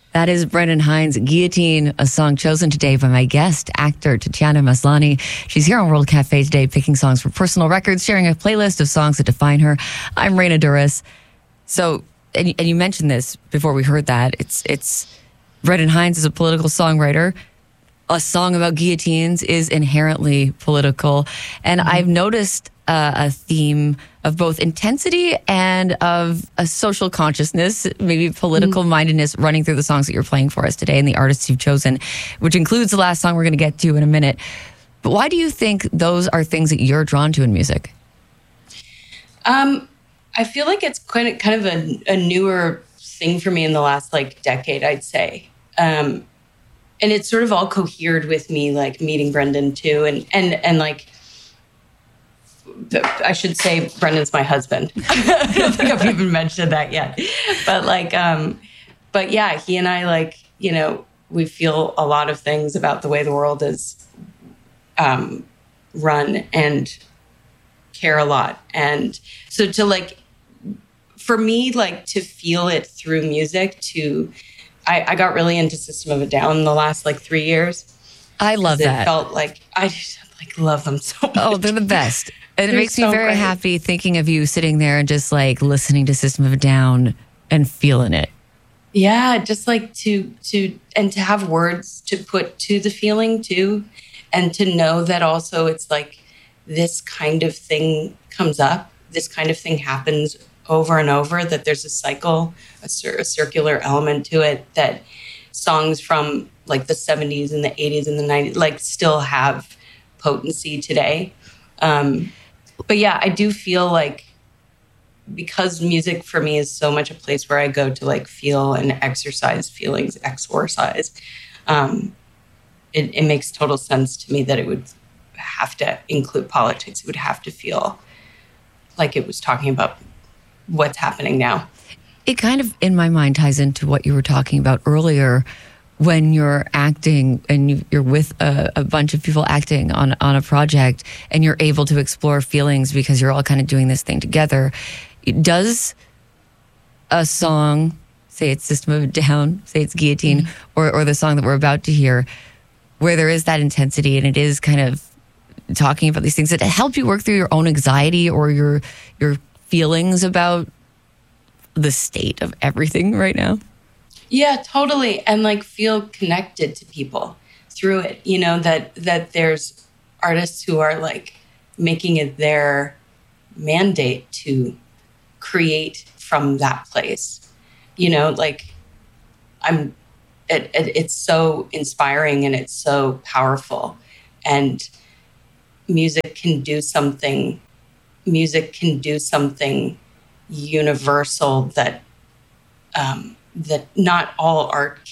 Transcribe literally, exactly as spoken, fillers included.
That is Brendan Hines' Guillotine, a song chosen today by my guest, actor Tatiana Maslany. She's here on World Cafe today, picking songs for personal records, sharing a playlist of songs that define her. I'm Raina Douris. So, and, and you mentioned this before we heard that. It's, it's Brendan Hines is a political songwriter. A song about guillotines is inherently political. And mm-hmm. I've noticed uh, a theme of both intensity and of a social consciousness, maybe political mm-hmm. mindedness running through the songs that you're playing for us today and the artists you've chosen, which includes the last song we're going to get to in a minute. But why do you think those are things that you're drawn to in music? Um, I feel like it's kind of, kind of a, a newer thing for me in the last like decade, I'd say. Um, and it's sort of all cohered with me, like meeting Brendan too. And, and, and like, I should say Brendan's my husband. I don't think I've even mentioned that yet. But like, um, but yeah, he and I like, you know, we feel a lot of things about the way the world is um, run and care a lot. And so to like, for me, like to feel it through music to, I, I got really into System of a Down in the last like three years. I love that. It felt like, I just like love them so much. Oh, they're the best. And it They're makes so me very great. happy thinking of you sitting there and just like listening to System of a Down and feeling it. Yeah, just like to, to, and to have words to put to the feeling too. And to know that also it's like this kind of thing comes up, this kind of thing happens over and over, that there's a cycle, a, cir- a circular element to it, that songs from like the seventies and the eighties and the nineties like still have potency today. Um, but yeah, I do feel like because music for me is so much a place where I go to like feel and exercise feelings, exorcise, um, it, it makes total sense to me that it would have to include politics. It would have to feel like it was talking about what's happening now. It kind of, in my mind, ties into what you were talking about earlier when you're acting and you, you're with a, a bunch of people acting on, on a project and you're able to explore feelings because you're all kind of doing this thing together. Does a song, say it's System of a Down, say it's Guillotine, mm-hmm. or, or the song that we're about to hear, where there is that intensity and it is kind of talking about these things that help you work through your own anxiety or your your feelings about the state of everything right now? Yeah, totally. And like feel connected to people through it, you know, that that there's artists who are like making it their mandate to create from that place. You know, like I'm it, it it's so inspiring and it's so powerful. And music can do something music can do something universal that um that not all art